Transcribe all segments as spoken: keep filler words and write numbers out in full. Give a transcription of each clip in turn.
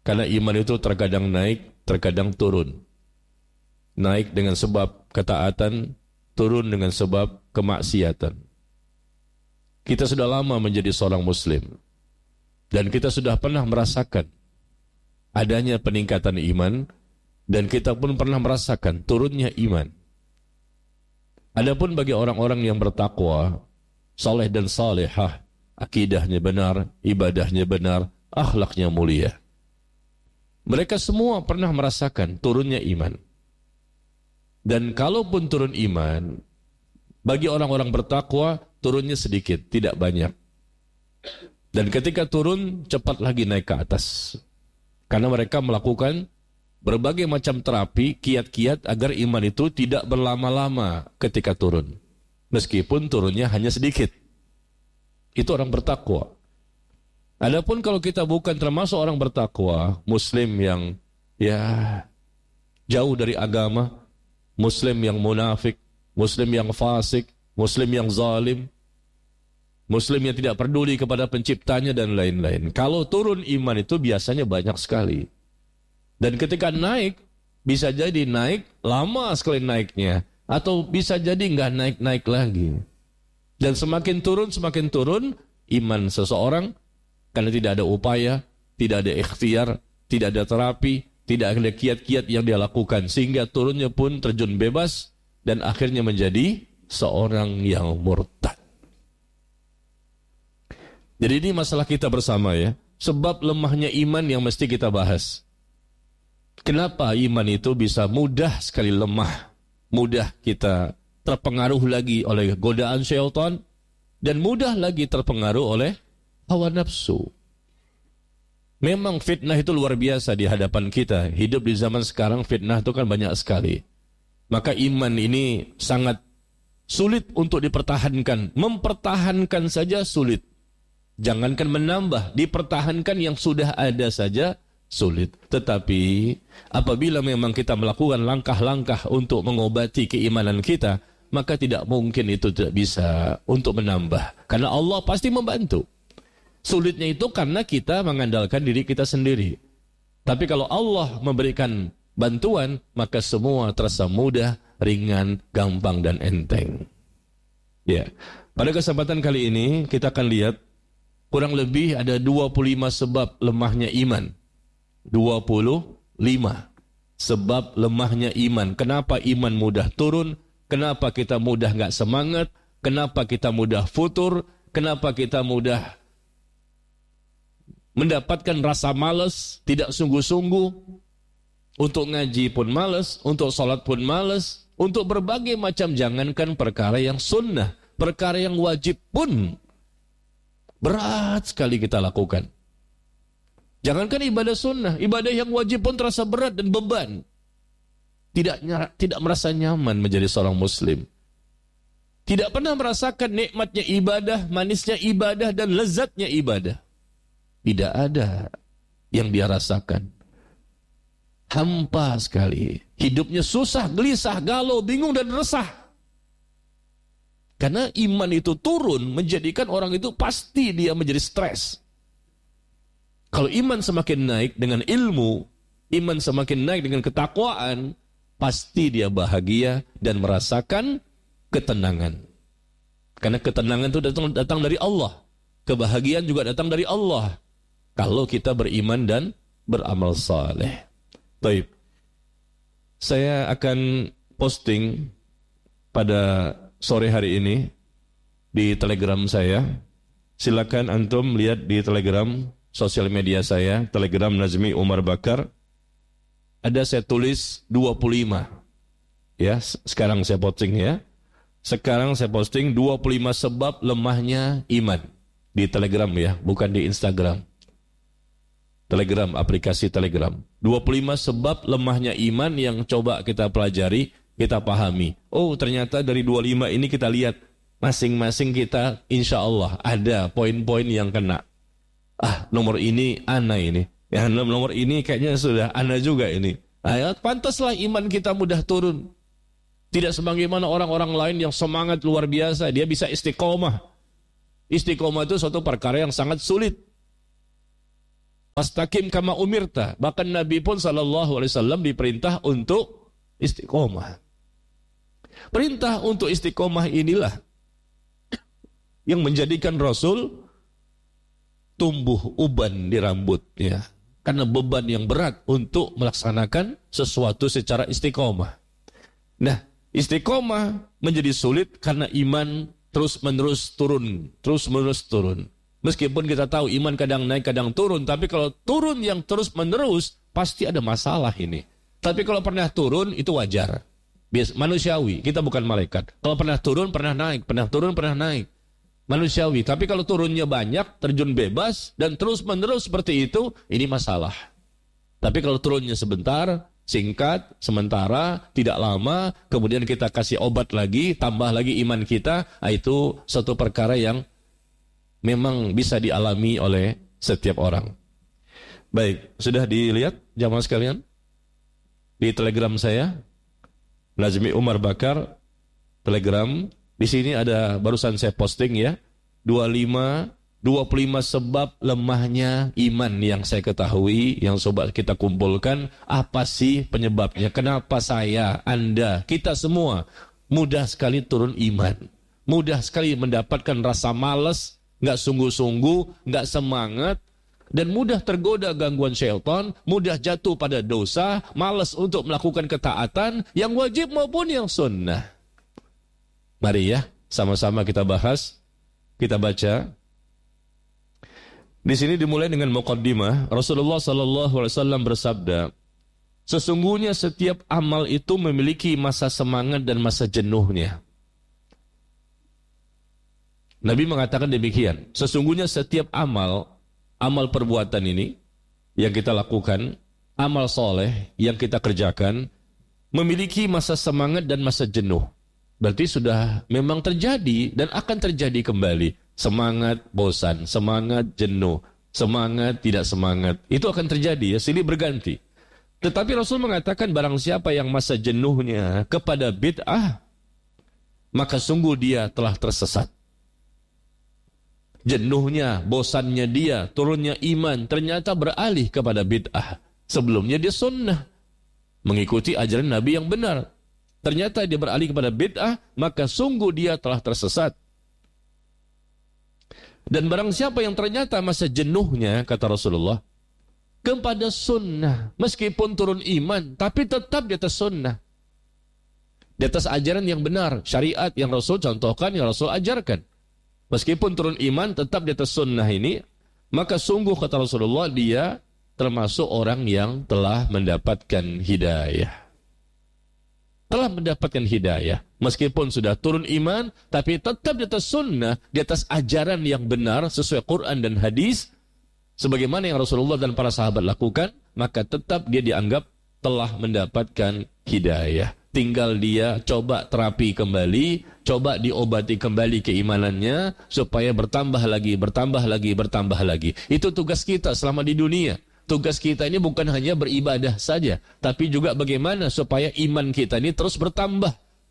Karena iman itu terkadang naik, terkadang turun. Naik dengan sebab ketaatan, turun dengan sebab kemaksiatan. Kita sudah lama menjadi seorang muslim, dan kita sudah pernah merasakan adanya peningkatan iman, dan kita pun pernah merasakan turunnya iman. Adapun bagi orang-orang yang bertakwa, saleh dan salihah, akidahnya benar, ibadahnya benar, akhlaknya mulia, mereka semua pernah merasakan turunnya iman. Dan kalaupun turun iman, bagi orang-orang bertakwa, turunnya sedikit, tidak banyak. Dan ketika turun, cepat lagi naik ke atas. Karena mereka melakukan berbagai macam terapi, kiat-kiat agar iman itu tidak berlama-lama ketika turun. Meskipun turunnya hanya sedikit. Itu orang bertakwa. Adapun kalau kita bukan termasuk orang bertakwa, muslim yang ya jauh dari agama, muslim yang munafik, muslim yang fasik, muslim yang zalim, muslim yang tidak peduli kepada penciptanya dan lain-lain. Kalau turun iman itu biasanya banyak sekali. Dan ketika naik, bisa jadi naik lama sekali naiknya, atau bisa jadi nggak naik-naik lagi. Dan semakin turun, semakin turun iman seseorang, karena tidak ada upaya, tidak ada ikhtiar, tidak ada terapi, tidak ada kiat-kiat yang dia lakukan, sehingga turunnya pun terjun bebas, dan akhirnya menjadi seorang yang murtad. Jadi ini masalah kita bersama ya, sebab lemahnya iman yang mesti kita bahas. Kenapa iman itu bisa mudah sekali lemah, mudah kita terpengaruh lagi oleh godaan syaitan, dan mudah lagi terpengaruh oleh hawa nafsu. Memang fitnah itu luar biasa di hadapan kita. Hidup di zaman sekarang fitnah itu kan banyak sekali. Maka iman ini sangat sulit untuk dipertahankan. Mempertahankan saja sulit. Jangankan menambah, dipertahankan yang sudah ada saja sulit. Tetapi apabila memang kita melakukan langkah-langkah untuk mengobati keimanan kita, maka tidak mungkin itu tidak bisa untuk menambah. Karena Allah pasti membantu. Sulitnya itu karena kita mengandalkan diri kita sendiri. Tapi kalau Allah memberikan bantuan, maka semua terasa mudah, ringan, gampang, dan enteng. Ya, pada kesempatan kali ini kita akan lihat kurang lebih ada dua puluh lima sebab lemahnya iman. dua puluh lima sebab lemahnya iman. Kenapa iman mudah turun? Kenapa kita mudah nggak semangat? Kenapa kita mudah futur? Kenapa kita mudah mendapatkan rasa malas, tidak sungguh-sungguh, untuk ngaji pun malas, untuk sholat pun malas, untuk berbagai macam, jangankan perkara yang sunnah, perkara yang wajib pun berat sekali kita lakukan. Jangankan ibadah sunnah, ibadah yang wajib pun terasa berat dan beban. Tidak, tidak merasa nyaman menjadi seorang muslim. Tidak pernah merasakan nikmatnya ibadah, manisnya ibadah, dan lezatnya ibadah. Tidak ada yang dia rasakan. Hampa sekali. Hidupnya susah, gelisah, galau, bingung, dan resah. Karena iman itu turun, menjadikan orang itu pasti dia menjadi stres. Kalau iman semakin naik dengan ilmu, iman semakin naik dengan ketakwaan, pasti dia bahagia dan merasakan ketenangan. Karena ketenangan itu datang, datang dari Allah. Kebahagiaan juga datang dari Allah. Kalau kita beriman dan beramal saleh. Baik. Saya akan posting pada sore hari ini di Telegram saya. Silakan antum lihat di Telegram sosial media saya, Telegram Nazmi Umar Bakar. Ada saya tulis dua puluh lima. Ya, sekarang saya posting ya. Sekarang saya posting dua puluh lima sebab lemahnya iman di Telegram ya, bukan di Instagram. Telegram, aplikasi Telegram. dua puluh lima sebab lemahnya iman yang coba kita pelajari, kita pahami. Oh, ternyata dari dua puluh lima ini kita lihat masing-masing kita insya Allah ada poin-poin yang kena. Ah, nomor ini ana ini. Ya, nomor ini kayaknya sudah ana juga ini. Nah, pantaslah iman kita mudah turun. Tidak sebagaimana orang-orang lain yang semangat luar biasa, dia bisa istiqomah. Istiqomah itu suatu perkara yang sangat sulit. Fastaqim kama umirta. Bahkan Nabi pun sallallahu alaihi wasallam diperintah untuk istiqomah. Perintah untuk istiqomah inilah yang menjadikan Rasul tumbuh uban di rambutnya. Karena beban yang berat untuk melaksanakan sesuatu secara istiqomah. Nah, istiqomah menjadi sulit karena iman terus-menerus turun, terus-menerus turun. Meskipun kita tahu iman kadang naik, kadang turun, tapi kalau turun yang terus-menerus, pasti ada masalah ini. Tapi kalau pernah turun, itu wajar. Biasa, manusiawi, kita bukan malaikat. Kalau pernah turun, pernah naik, pernah turun, pernah naik. Manusiawi, tapi kalau turunnya banyak, terjun bebas, dan terus-menerus seperti itu, ini masalah. Tapi kalau turunnya sebentar, singkat, sementara, tidak lama, kemudian kita kasih obat lagi, tambah lagi iman kita, itu satu perkara yang memang bisa dialami oleh setiap orang. Baik, sudah dilihat jamaah sekalian? Di Telegram saya, Nazmi Umar Bakar, Telegram. Di sini ada, barusan saya posting ya, dua puluh lima, dua puluh lima sebab lemahnya iman yang saya ketahui, yang coba kita kumpulkan. Apa sih penyebabnya? Kenapa saya, Anda, kita semua mudah sekali turun iman. Mudah sekali mendapatkan rasa malas, nggak sungguh-sungguh, nggak semangat, dan mudah tergoda gangguan syaitan, mudah jatuh pada dosa, malas untuk melakukan ketaatan, yang wajib maupun yang sunnah. Mari ya, sama-sama kita bahas, kita baca. Di sini dimulai dengan muqaddimah. Rasulullah sallallahu alaihi wasallam bersabda, sesungguhnya setiap amal itu memiliki masa semangat dan masa jenuhnya. Nabi mengatakan demikian, sesungguhnya setiap amal, amal perbuatan ini yang kita lakukan, amal soleh yang kita kerjakan, memiliki masa semangat dan masa jenuh. Berarti sudah memang terjadi dan akan terjadi kembali. Semangat, bosan, semangat, jenuh, semangat, tidak semangat. Itu akan terjadi ya, silih berganti. Tetapi Rasul mengatakan barang siapa yang masa jenuhnya kepada bid'ah, maka sungguh dia telah tersesat. Jenuhnya, bosannya dia, turunnya iman, ternyata beralih kepada bid'ah. Sebelumnya dia sunnah, mengikuti ajaran Nabi yang benar. Ternyata dia beralih kepada bid'ah, maka sungguh dia telah tersesat. Dan barang siapa yang ternyata masa jenuhnya, kata Rasulullah, kepada sunnah, meskipun turun iman, tapi tetap di atas sunnah. Di atas ajaran yang benar, syariat yang Rasul contohkan, yang Rasul ajarkan. Meskipun turun iman, tetap di atas sunnah ini, maka sungguh kata Rasulullah, dia termasuk orang yang telah mendapatkan hidayah. Telah mendapatkan hidayah. Meskipun sudah turun iman, tapi tetap di atas sunnah, di atas ajaran yang benar, sesuai Quran dan hadis, sebagaimana yang Rasulullah dan para sahabat lakukan, maka tetap dia dianggap telah mendapatkan hidayah. Tinggal dia coba terapi kembali, coba diobati kembali keimanannya, supaya bertambah lagi, bertambah lagi, bertambah lagi. Itu tugas kita selama di dunia. Tugas kita ini bukan hanya beribadah saja, tapi juga bagaimana supaya iman kita ini terus bertambah.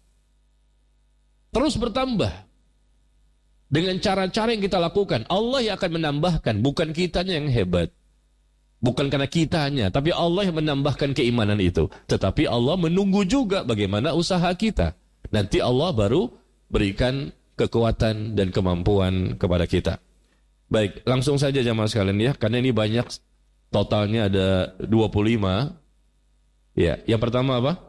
Terus bertambah. Dengan cara-cara yang kita lakukan, Allah yang akan menambahkan, bukan kitanya yang hebat. Bukan karena kitanya, tapi Allah yang menambahkan keimanan itu. Tetapi Allah menunggu juga bagaimana usaha kita. Nanti Allah baru berikan kekuatan dan kemampuan kepada kita. Baik, langsung saja jamaah sekalian ya, karena ini banyak, totalnya ada dua puluh lima. Ya, yang pertama apa?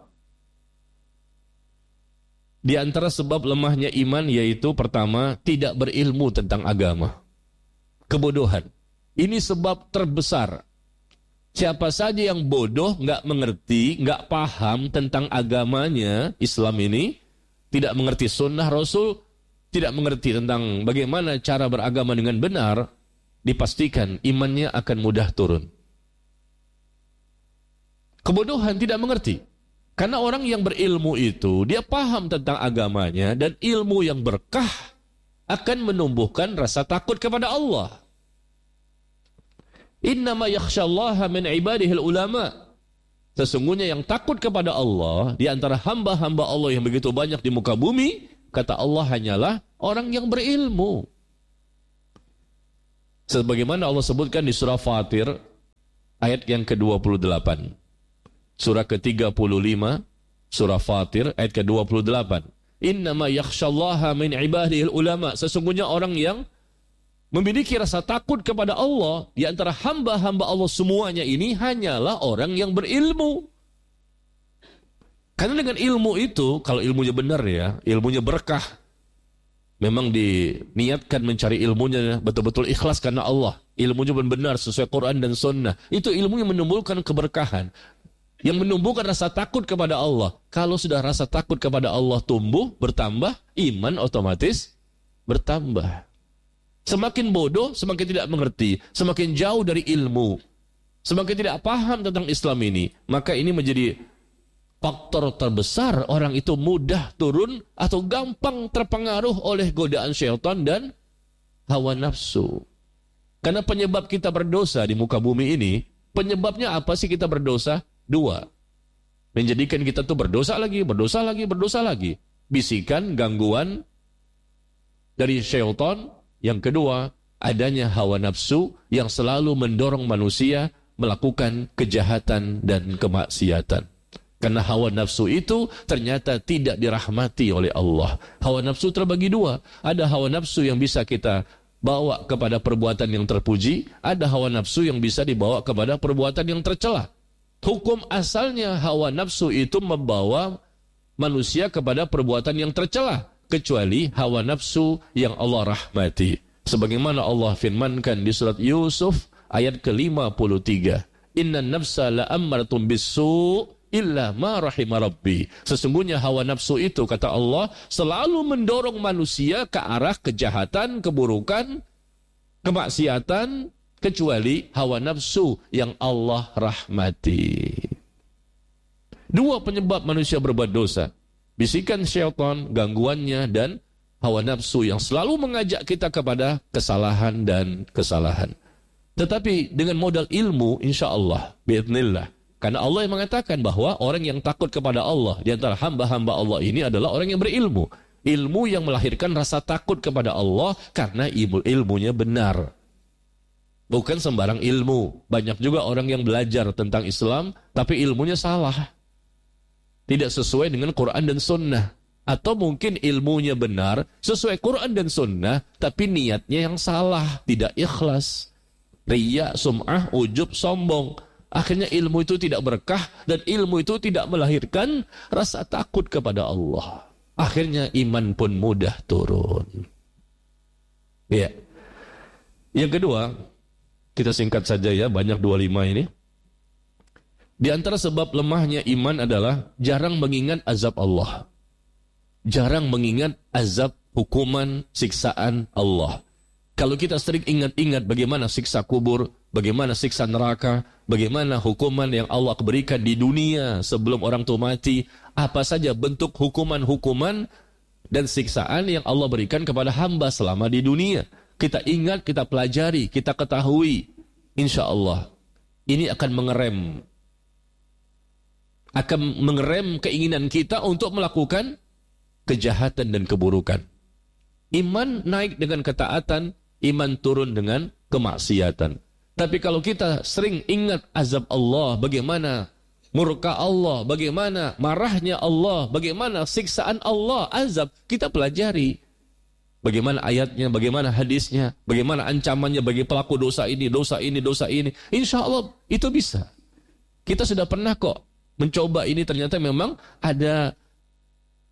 Di antara sebab lemahnya iman yaitu pertama, tidak berilmu tentang agama. Kebodohan. Ini sebab terbesar. Siapa saja yang bodoh, nggak mengerti, nggak paham tentang agamanya, Islam ini, tidak mengerti sunnah Rasul, tidak mengerti tentang bagaimana cara beragama dengan benar, dipastikan imannya akan mudah turun. Kebodohan, tidak mengerti. Karena orang yang berilmu itu, dia paham tentang agamanya, dan ilmu yang berkah akan menumbuhkan rasa takut kepada Allah. Innama yakhshallaha min ibadihil ulama. Sesungguhnya yang takut kepada Allah di antara hamba-hamba Allah yang begitu banyak di muka bumi, kata Allah, hanyalah orang yang berilmu. Sebagaimana Allah sebutkan di surah Fatir ayat yang ke dua puluh delapan. Surah ke tiga puluh lima, surah Fatir, ayat ke dua puluh delapan. Innama yakhshallaha min ibadihil ulama. Sesungguhnya orang yang memiliki rasa takut kepada Allah di antara hamba-hamba Allah semuanya ini hanyalah orang yang berilmu. Karena dengan ilmu itu, kalau ilmunya benar ya, ilmunya berkah, memang diniatkan mencari ilmunya betul-betul ikhlas karena Allah. Ilmunya benar sesuai Quran dan Sunnah. Itu ilmu yang menimbulkan keberkahan. Yang menumbuhkan rasa takut kepada Allah. Kalau sudah rasa takut kepada Allah tumbuh, bertambah, iman otomatis bertambah. Semakin bodoh, semakin tidak mengerti. Semakin jauh dari ilmu. Semakin tidak paham tentang Islam ini. Maka ini menjadi faktor terbesar orang itu mudah turun atau gampang terpengaruh oleh godaan syaitan dan hawa nafsu. Karena penyebab kita berdosa di muka bumi ini, penyebabnya apa sih kita berdosa? Dua. Menjadikan kita tuh berdosa lagi, berdosa lagi, berdosa lagi. Bisikan, gangguan dari syaitan. Yang kedua, adanya hawa nafsu yang selalu mendorong manusia melakukan kejahatan dan kemaksiatan. Karena hawa nafsu itu ternyata tidak dirahmati oleh Allah. Hawa nafsu terbagi dua. Ada hawa nafsu yang bisa kita bawa kepada perbuatan yang terpuji. Ada hawa nafsu yang bisa dibawa kepada perbuatan yang tercela. Hukum asalnya hawa nafsu itu membawa manusia kepada perbuatan yang tercela. Kecuali hawa nafsu yang Allah rahmati. Sebagaimana Allah firmankan di surat Yusuf ayat ke lima puluh tiga. Inna nafsa la'ammaratun bisu' illa ma rahima rabbi. Sesungguhnya hawa nafsu itu, kata Allah, selalu mendorong manusia ke arah kejahatan, keburukan, kemaksiatan, kecuali hawa nafsu yang Allah rahmati. Dua penyebab manusia berbuat dosa. Bisikan syaitan, gangguannya, dan hawa nafsu yang selalu mengajak kita kepada kesalahan dan kesalahan. Tetapi dengan modal ilmu, insya Allah, biidznillah. Karena Allah yang mengatakan bahwa orang yang takut kepada Allah di antara hamba-hamba Allah ini adalah orang yang berilmu. Ilmu yang melahirkan rasa takut kepada Allah karena ilmu ilmunya benar. Bukan sembarang ilmu. Banyak juga orang yang belajar tentang Islam tapi ilmunya salah. Tidak sesuai dengan Quran dan Sunnah. Atau mungkin ilmunya benar sesuai Quran dan Sunnah tapi niatnya yang salah, tidak ikhlas. Riya, sum'ah, ujub, sombong. Akhirnya ilmu itu tidak berkah dan ilmu itu tidak melahirkan rasa takut kepada Allah. Akhirnya iman pun mudah turun. Ya. Yang kedua, kita singkat saja ya, banyak dua puluh lima ini. Di antara sebab lemahnya iman adalah jarang mengingat azab Allah. Jarang mengingat azab, hukuman, siksaan Allah. Kalau kita sering ingat-ingat bagaimana siksa kubur, bagaimana siksa neraka, bagaimana hukuman yang Allah berikan di dunia sebelum orang itu mati, apa saja bentuk hukuman-hukuman dan siksaan yang Allah berikan kepada hamba selama di dunia. Kita ingat, kita pelajari, kita ketahui. Insya Allah, ini akan mengerem. Akan mengerem keinginan kita untuk melakukan kejahatan dan keburukan. Iman naik dengan ketaatan, iman turun dengan kemaksiatan. Tapi kalau kita sering ingat azab Allah, bagaimana murka Allah, bagaimana marahnya Allah, bagaimana siksaan Allah, azab, kita pelajari. Bagaimana ayatnya, bagaimana hadisnya, bagaimana ancamannya bagi pelaku dosa ini, dosa ini, dosa ini. Insya Allah itu bisa. Kita sudah pernah kok mencoba ini, ternyata memang ada